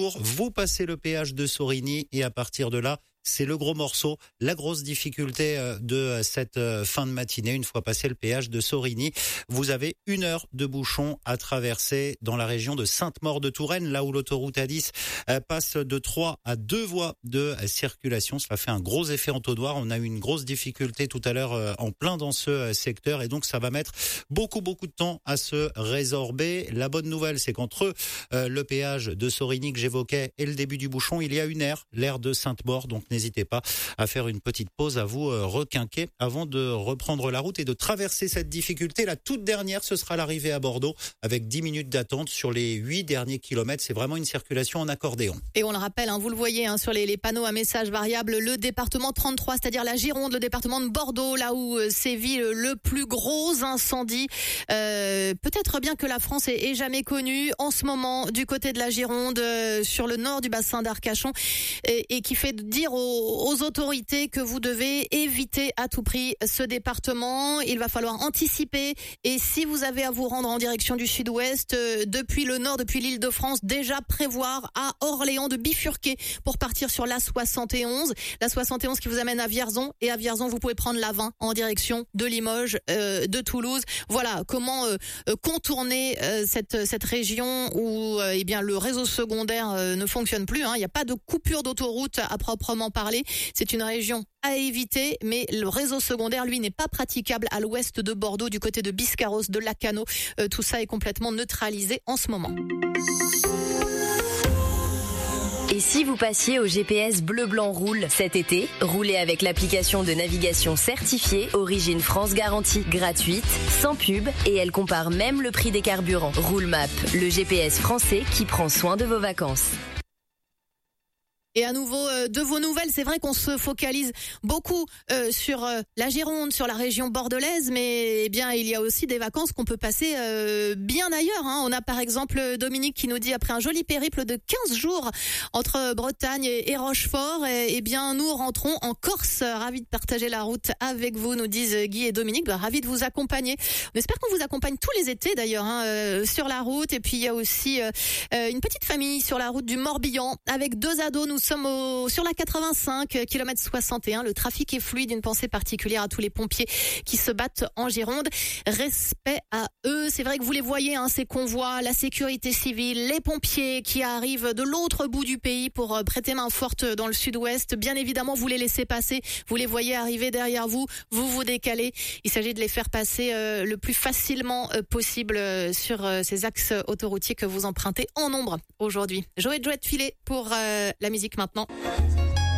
retour, vous passez le péage de Sorigny et à partir de là, c'est le gros morceau, la grosse difficulté de cette fin de matinée. Une fois passé le péage de Sorigny, vous avez 1 heure de bouchon à traverser dans la région de Sainte-Maure-de-Touraine, là où l'autoroute A10 passe de 3 à 2 voies de circulation. Cela fait un gros effet entonnoir. On a eu une grosse difficulté tout à l'heure en plein dans ce secteur et donc ça va mettre beaucoup de temps à se résorber. La bonne nouvelle, c'est qu'entre le péage de Sorigny que j'évoquais et le début du bouchon, il y a une aire, l'aire de Sainte-Maure. Donc n'hésitez pas à faire une petite pause, à vous requinquer avant de reprendre la route et de traverser cette difficulté. La toute dernière, ce sera l'arrivée à Bordeaux avec 10 minutes d'attente sur les 8 derniers kilomètres. C'est vraiment une circulation en accordéon. Et on le rappelle, vous le voyez sur les panneaux à messages variables, le département 33, c'est-à-dire la Gironde, le département de Bordeaux, là où sévit le plus gros incendie. Peut-être bien que la France ait jamais connu en ce moment du côté de la Gironde, sur le nord du bassin d'Arcachon, et qui fait dire aux autorités que vous devez éviter à tout prix ce département. Il va falloir anticiper et si vous avez à vous rendre en direction du sud-ouest, depuis le nord, depuis l'Île-de-France, déjà prévoir à Orléans de bifurquer pour partir sur l'A71. L'A71 qui vous amène à Vierzon et à Vierzon vous pouvez prendre l'A20 en direction de Limoges, de Toulouse. Voilà comment contourner cette région où le réseau secondaire ne fonctionne plus. Il n'y a pas de coupure d'autoroute à proprement parler. C'est une région à éviter, mais le réseau secondaire, lui, n'est pas praticable à l'ouest de Bordeaux, du côté de Biscarrosse, de Lacanau. Tout ça est complètement neutralisé en ce moment. Et si vous passiez au GPS Bleu Blanc Roule cet été, roulez avec l'application de navigation certifiée Origine France Garantie, gratuite, sans pub, et elle compare même le prix des carburants. Roulemap, le GPS français qui prend soin de vos vacances. Et à nouveau, de vos nouvelles, c'est vrai qu'on se focalise beaucoup sur la Gironde, sur la région bordelaise, mais il y a aussi des vacances qu'on peut passer bien ailleurs. On a par exemple Dominique qui nous dit, après un joli périple de 15 jours entre Bretagne et Rochefort, nous rentrons en Corse. Ravis de partager la route avec vous, nous disent Guy et Dominique. Ravis de vous accompagner. On espère qu'on vous accompagne tous les étés d'ailleurs sur la route. Et puis il y a aussi une petite famille sur la route du Morbihan avec 2 ados. Nous sommes sur la 85, kilomètre 61. Le trafic est fluide. Une pensée particulière à tous les pompiers qui se battent en Gironde. Respect à eux. C'est vrai que vous les voyez, ces convois, la sécurité civile, les pompiers qui arrivent de l'autre bout du pays pour prêter main forte dans le sud-ouest. Bien évidemment, vous les laissez passer. Vous les voyez arriver derrière vous. Vous vous décalez. Il s'agit de les faire passer le plus facilement possible sur ces axes autoroutiers que vous empruntez en nombre aujourd'hui. Joël Filet pour la musique maintenant.